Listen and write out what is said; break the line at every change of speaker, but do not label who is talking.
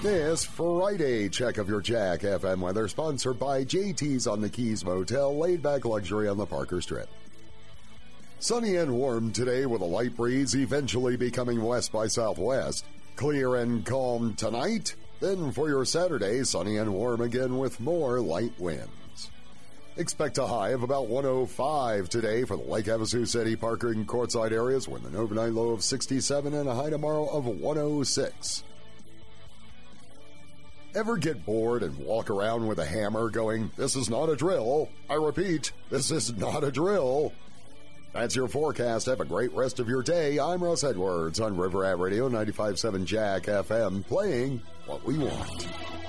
This Friday check of your Jack FM weather sponsored by JT's on the Keys Motel, laid back luxury on the Parker Strip. Sunny and warm today with a light breeze eventually becoming west by southwest. Clear and calm tonight. Then for your Saturday, sunny and warm again with more light winds. Expect a high of about 105 today for the Lake Havasu City, Parker, and Quartzsite areas with an overnight low of 67 and a high tomorrow of 106. Ever get bored and walk around with a hammer going, "This is not a drill"? I repeat, this is not a drill. That's your forecast. Have a great rest of your day. I'm Russ Edwards on River Ave Radio 95.7 Jack FM, playing what we want.